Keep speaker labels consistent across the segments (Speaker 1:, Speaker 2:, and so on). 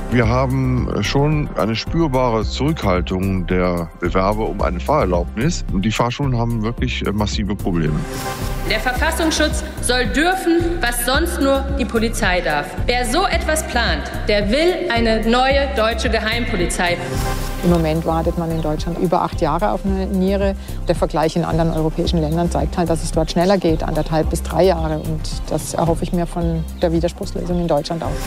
Speaker 1: Wir haben schon eine spürbare Zurückhaltung der Bewerber um eine Fahrerlaubnis. Und die Fahrschulen haben wirklich massive Probleme.
Speaker 2: Der Verfassungsschutz soll dürfen, was sonst nur die Polizei darf. Wer so etwas plant, der will eine neue deutsche Geheimpolizei.
Speaker 3: Im Moment wartet man in Deutschland über 8 Jahre auf eine Niere. Der Vergleich in anderen europäischen Ländern zeigt halt, dass es dort schneller geht, 1,5 bis 3 Jahre. Und das erhoffe ich mir von der Widerspruchslösung in Deutschland auch.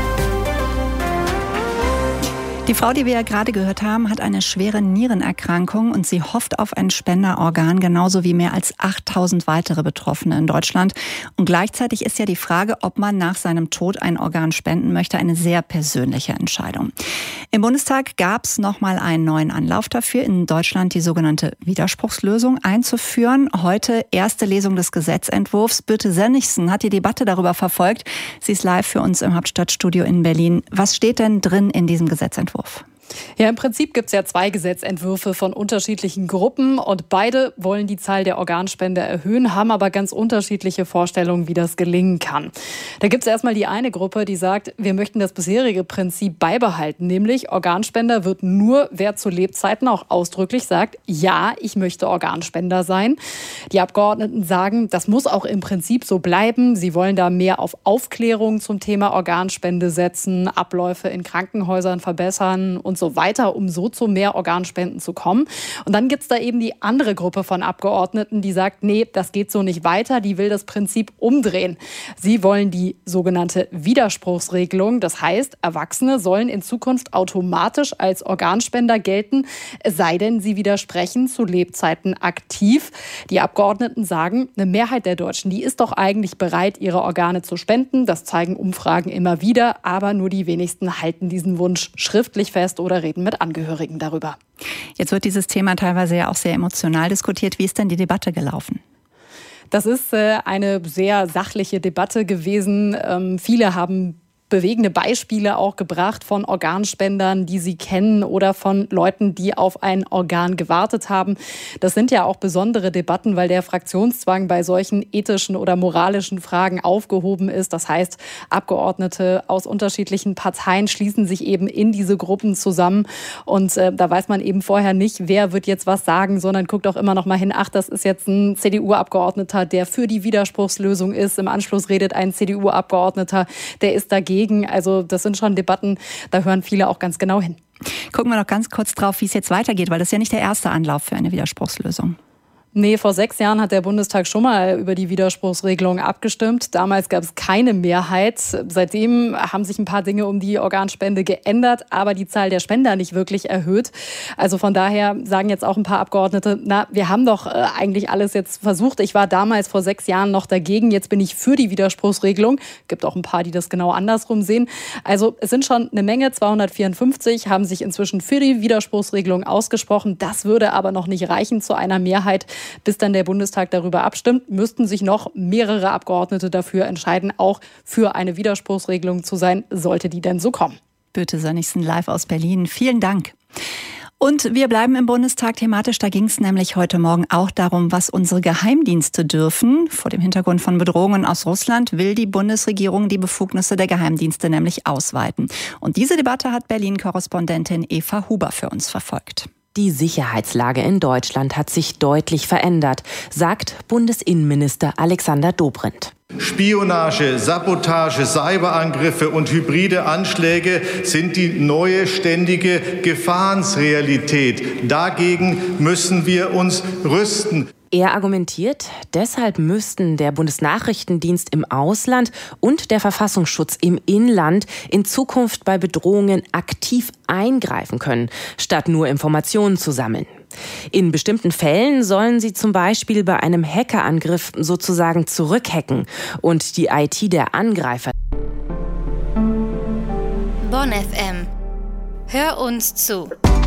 Speaker 4: Die Frau, die wir ja gerade gehört haben, hat eine schwere Nierenerkrankung und sie hofft auf ein Spenderorgan, genauso wie mehr als 8000 weitere Betroffene in Deutschland. Und gleichzeitig ist ja die Frage, ob man nach seinem Tod ein Organ spenden möchte, eine sehr persönliche Entscheidung. Im Bundestag gab es nochmal einen neuen Anlauf dafür, in Deutschland die sogenannte Widerspruchslösung einzuführen. Heute erste Lesung des Gesetzentwurfs. Birte Sönnigsen hat die Debatte darüber verfolgt. Sie ist live für uns im Hauptstadtstudio in Berlin. Was steht denn drin in diesem Gesetzentwurf?
Speaker 5: Ja, im Prinzip gibt es ja 2 Gesetzentwürfe von unterschiedlichen Gruppen und beide wollen die Zahl der Organspender erhöhen, haben aber ganz unterschiedliche Vorstellungen, wie das gelingen kann. Da gibt es erstmal die eine Gruppe, die sagt, wir möchten das bisherige Prinzip beibehalten, nämlich Organspender wird nur, wer zu Lebzeiten auch ausdrücklich sagt, ja, ich möchte Organspender sein. Die Abgeordneten sagen, das muss auch im Prinzip so bleiben. Sie wollen da mehr auf Aufklärung zum Thema Organspende setzen, Abläufe in Krankenhäusern verbessern und so weiter, um so zu mehr Organspenden zu kommen. Und dann gibt es da eben die andere Gruppe von Abgeordneten, die sagt, nee, das geht so nicht weiter, die will das Prinzip umdrehen. Sie wollen die sogenannte Widerspruchsregelung. Das heißt, Erwachsene sollen in Zukunft automatisch als Organspender gelten, es sei denn, sie widersprechen zu Lebzeiten aktiv. Die Abgeordneten sagen, eine Mehrheit der Deutschen, die ist doch eigentlich bereit, ihre Organe zu spenden. Das zeigen Umfragen immer wieder, aber nur die wenigsten halten diesen Wunsch schriftlich fest oder reden mit Angehörigen darüber.
Speaker 4: Jetzt wird dieses Thema teilweise ja auch sehr emotional diskutiert. Wie ist denn die Debatte gelaufen?
Speaker 5: Das ist eine sehr sachliche Debatte gewesen. Viele haben bewegende Beispiele auch gebracht von Organspendern, die sie kennen oder von Leuten, die auf ein Organ gewartet haben. Das sind ja auch besondere Debatten, weil der Fraktionszwang bei solchen ethischen oder moralischen Fragen aufgehoben ist. Das heißt, Abgeordnete aus unterschiedlichen Parteien schließen sich eben in diese Gruppen zusammen. Und da weiß man eben vorher nicht, wer wird jetzt was sagen, sondern guckt auch immer noch mal hin, ach, das ist jetzt ein CDU-Abgeordneter, der für die Widerspruchslösung ist. Im Anschluss redet ein CDU-Abgeordneter, der ist dagegen. Also das sind schon Debatten, da hören viele auch ganz genau hin.
Speaker 4: Gucken wir noch ganz kurz drauf, wie es jetzt weitergeht, weil das ist ja nicht der erste Anlauf für eine Widerspruchslösung.
Speaker 5: Nee, vor 6 Jahren hat der Bundestag schon mal über die Widerspruchsregelung abgestimmt. Damals gab es keine Mehrheit. Seitdem haben sich ein paar Dinge um die Organspende geändert, aber die Zahl der Spender nicht wirklich erhöht. Also von daher sagen jetzt auch ein paar Abgeordnete, na, wir haben doch eigentlich alles jetzt versucht. Ich war damals vor 6 Jahren noch dagegen. Jetzt bin ich für die Widerspruchsregelung. Gibt auch ein paar, die das genau andersrum sehen. Also es sind schon eine Menge. 254 haben sich inzwischen für die Widerspruchsregelung ausgesprochen. Das würde aber noch nicht reichen zu einer Mehrheit. Bis dann der Bundestag darüber abstimmt, müssten sich noch mehrere Abgeordnete dafür entscheiden, auch für eine Widerspruchsregelung zu sein, sollte die denn so kommen.
Speaker 4: Birte Sönnigsen live aus Berlin. Vielen Dank. Und wir bleiben im Bundestag thematisch. Da ging es nämlich heute Morgen auch darum, was unsere Geheimdienste dürfen. Vor dem Hintergrund von Bedrohungen aus Russland will die Bundesregierung die Befugnisse der Geheimdienste nämlich ausweiten. Und diese Debatte hat Berlin-Korrespondentin Eva Huber für uns verfolgt.
Speaker 6: Die Sicherheitslage in Deutschland hat sich deutlich verändert, sagt Bundesinnenminister Alexander Dobrindt.
Speaker 7: Spionage, Sabotage, Cyberangriffe und hybride Anschläge sind die neue ständige Gefahrensrealität. Dagegen müssen wir uns rüsten.
Speaker 6: Er argumentiert, deshalb müssten der Bundesnachrichtendienst im Ausland und der Verfassungsschutz im Inland in Zukunft bei Bedrohungen aktiv eingreifen können, statt nur Informationen zu sammeln. In bestimmten Fällen sollen sie zum Beispiel bei einem Hackerangriff sozusagen zurückhacken und die IT der Angreifer.
Speaker 8: Bonn FM. Hör uns zu.